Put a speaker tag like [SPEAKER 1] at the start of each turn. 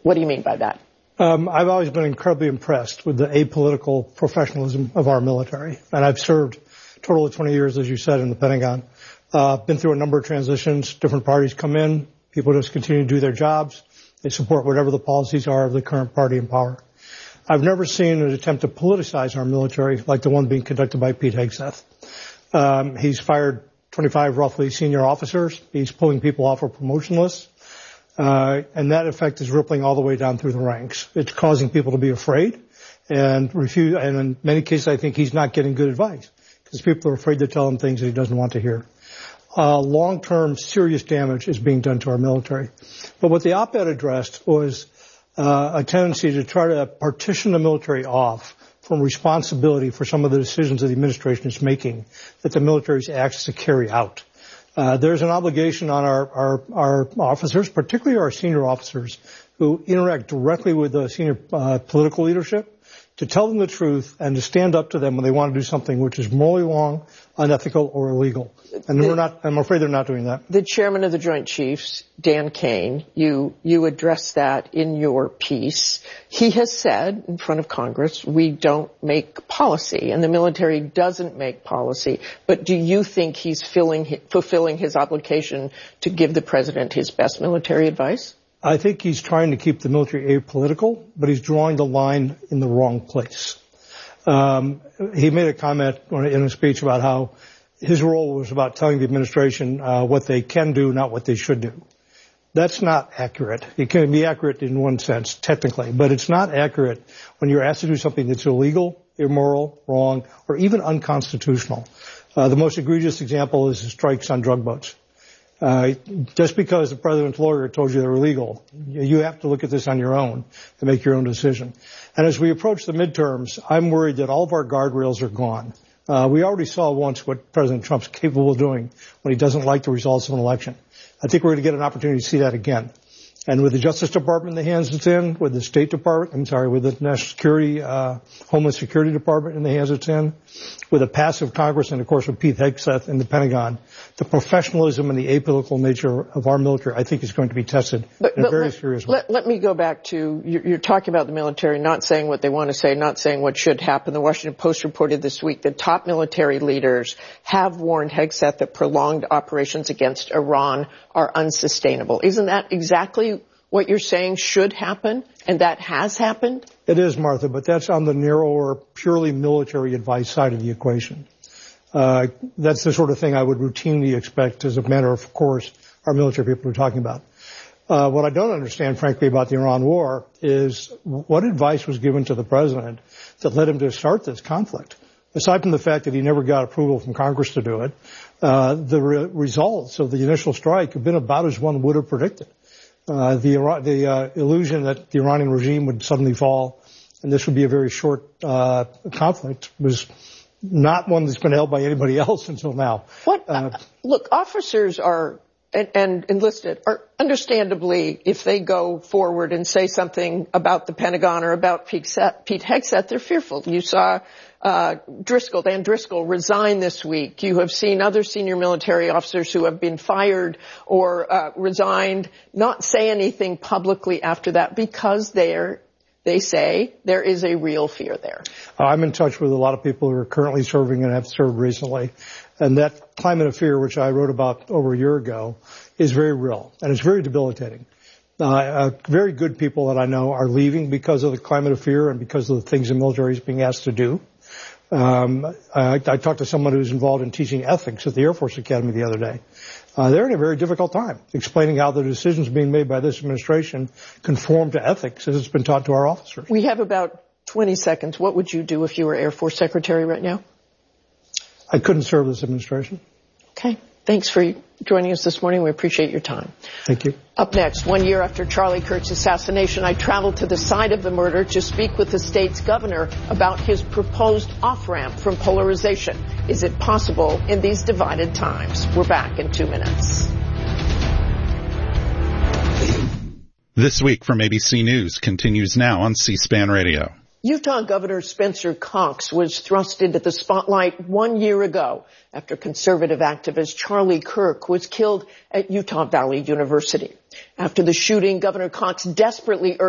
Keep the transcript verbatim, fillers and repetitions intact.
[SPEAKER 1] What do you mean by that?
[SPEAKER 2] Um, I've always been incredibly impressed with the apolitical professionalism of our military. And I've served a total of twenty years, as you said, in the Pentagon. Uh, been through a number of transitions. Different parties come in. People just continue to do their jobs. They support whatever the policies are of the current party in power. I've never seen an attempt to politicize our military like the one being conducted by Pete Hegseth. Um, he's fired twenty-five roughly senior officers. He's pulling people off of promotion lists. Uh, and that effect is rippling all the way down through the ranks. It's causing people to be afraid and refuse. And in many cases, I think he's not getting good advice because people are afraid to tell him things that he doesn't want to hear. Uh, long-term serious damage is being done to our military. But what the op-ed addressed was uh, a tendency to try to partition the military off from responsibility for some of the decisions that the administration is making that the military is asked to carry out. Uh, there's an obligation on our, our, our officers, particularly our senior officers, who interact directly with the senior uh, political leadership, to tell them the truth and to stand up to them when they want to do something which is morally wrong, unethical, or illegal. And the, we're not, I'm afraid they're not doing that.
[SPEAKER 1] The chairman of the Joint Chiefs, Dan Kane, you, you addressed that in your piece. He has said in front of Congress, we don't make policy, and the military doesn't make policy. But do you think he's filling, fulfilling his obligation to give the president his best military advice?
[SPEAKER 2] I think he's trying to keep the military apolitical, but he's drawing the line in the wrong place. Um, he made a comment in a speech about how his role was about telling the administration uh, what they can do, not what they should do. That's not accurate. It can be accurate in one sense, technically, but it's not accurate when you're asked to do something that's illegal, immoral, wrong, or even unconstitutional. Uh, the most egregious example is the strikes on drug boats. Uh, just because the president's lawyer told you they're illegal, you have to look at this on your own to make your own decision. And as we approach the midterms, I'm worried that all of our guardrails are gone. Uh, we already saw once what President Trump's capable of doing when he doesn't like the results of an election. I think we're going to get an opportunity to see that again. And with the Justice Department in the hands it's in, with the State Department, I'm sorry, with the National Security, uh, Homeland Security Department in the hands it's in, with a passive Congress and, of course, with Pete Hegseth in the Pentagon, the professionalism and the apolitical nature of our military, I think, is going to be tested
[SPEAKER 1] but,
[SPEAKER 2] in
[SPEAKER 1] but
[SPEAKER 2] a very
[SPEAKER 1] let,
[SPEAKER 2] serious way.
[SPEAKER 1] Let, let me go back to, you're, you're talking about the military not saying what they want to say, not saying what should happen. The Washington Post reported this week that top military leaders have warned Hegseth that prolonged operations against Iran are unsustainable. Isn't that exactly what you're saying should happen, and that has happened?
[SPEAKER 2] It is, Martha, but that's on the narrower, purely military advice side of the equation. Uh, that's the sort of thing I would routinely expect as a matter of course our military people are talking about. Uh, what I don't understand, frankly, about the Iran war is what advice was given to the president that led him to start this conflict. Aside from the fact that he never got approval from Congress to do it, uh, the re- results of the initial strike have been about as one would have predicted. Uh, the, the uh, illusion that the Iranian regime would suddenly fall and this would be a very short uh, conflict was not one that's been held by anybody else until now.
[SPEAKER 1] What? Uh, look, officers are and, and enlisted are understandably, if they go forward and say something about the Pentagon or about Pete Hegseth, they're fearful. You saw uh Driscoll, Dan Driscoll, resign this week. You have seen other senior military officers who have been fired or uh resigned not say anything publicly after that because they're They say there is a real fear there.
[SPEAKER 2] I'm in touch with a lot of people who are currently serving and have served recently. And that climate of fear, which I wrote about over a year ago, is very real. And it's very debilitating. Uh, uh, very good people that I know are leaving because of the climate of fear and because of the things the military is being asked to do. Um, I, I talked to someone who's involved in teaching ethics at the Air Force Academy the other day. Uh, they're in a very difficult time explaining how the decisions being made by this administration conform to ethics as it's been taught to our officers.
[SPEAKER 1] We have about twenty seconds. What would you do if you were Air Force Secretary right now?
[SPEAKER 2] I couldn't serve this administration.
[SPEAKER 1] Okay. Thanks for joining us this morning. We appreciate your time.
[SPEAKER 2] Thank you.
[SPEAKER 1] Up next, one year after Charlie Kirk's assassination, I traveled to the site of the murder to speak with the state's governor about his proposed off-ramp from polarization. Is it possible in these divided times? We're back in two minutes.
[SPEAKER 3] This Week from A B C News continues now on C-SPAN Radio.
[SPEAKER 1] Utah Governor Spencer Cox was thrust into the spotlight one year ago after conservative activist Charlie Kirk was killed at Utah Valley University. After the shooting, Governor Cox desperately urged